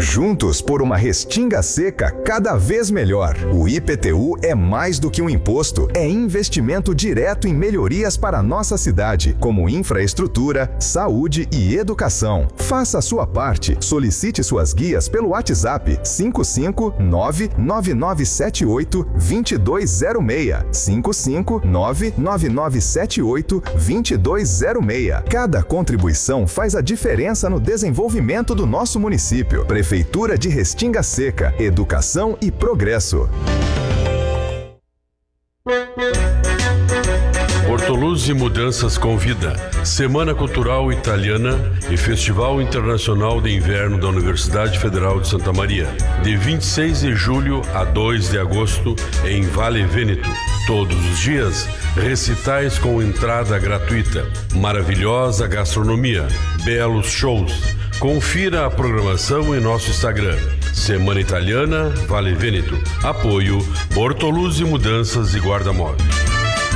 Juntos por uma Restinga Seca cada vez melhor. O IPTU é mais do que um imposto, é investimento direto em melhorias para a nossa cidade, como infraestrutura, saúde e educação. Faça a sua parte. Solicite suas guias pelo WhatsApp 55999782206. 55999782206. Cada contribuição faz a diferença no desenvolvimento do nosso município. Prefeitura de Restinga Seca, educação e progresso. Bortoluzzi Mudanças convida Semana Cultural Italiana e Festival Internacional de Inverno da Universidade Federal de Santa Maria, de 26 de julho a 2 de agosto em Vale Vêneto. Todos os dias, recitais com entrada gratuita, maravilhosa gastronomia, belos shows. Confira a programação em nosso Instagram. Semana Italiana Vale Vêneto. Apoio Bortoluzzi Mudanças e Guarda-Móvel.